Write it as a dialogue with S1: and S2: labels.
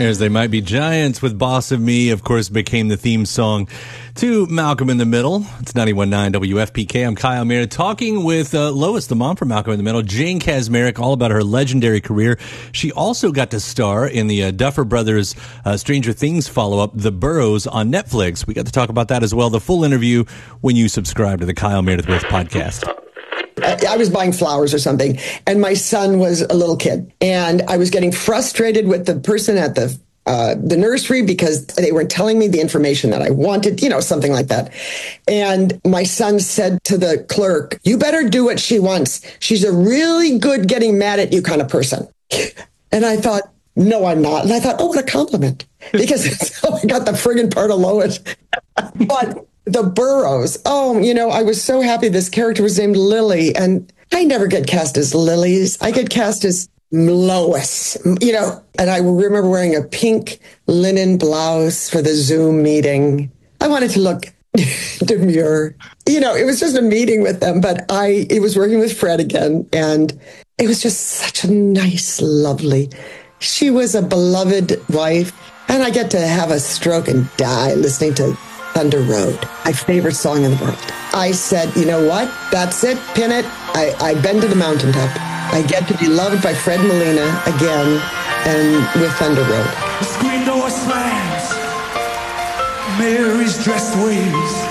S1: As They Might Be Giants with Boss of Me, of course, became the theme song to Malcolm in the Middle. It's 91.9 WFPK. I'm Kyle Meredith, talking with Lois, the mom from Malcolm in the Middle, Jane Kaczmarek, all about her legendary career. She also got to star in the Duffer Brothers Stranger Things follow-up, The Burrows, on Netflix. We got to talk about that as well. The full interview when you subscribe to the Kyle Meredith With podcast.
S2: I was buying flowers or something, and my son was a little kid, and I was getting frustrated with the person at the nursery because they weren't telling me the information that I wanted, something like that. And my son said to the clerk, "You better do what she wants. She's a really good getting mad at you kind of person." And I thought, no, I'm not. And I thought, oh, what a compliment, because I got the friggin' part of Lois. But the Burrows, I was so happy this character was named Lily, and I never get cast as Lilies. I get cast as Lois, and I remember wearing a pink linen blouse for the Zoom meeting. I wanted to look demure. It was just a meeting with them, but it was working with Fred again, and it was just such a nice, lovely. She was a beloved wife, and I get to have a stroke and die listening to Thunder Road, my favorite song in the world. I said, you know what? That's it. Pin it. I've been to the mountaintop. I get to be loved by Fred Molina again, and with Thunder Road.
S3: The screen door slams. Mary's dressed waves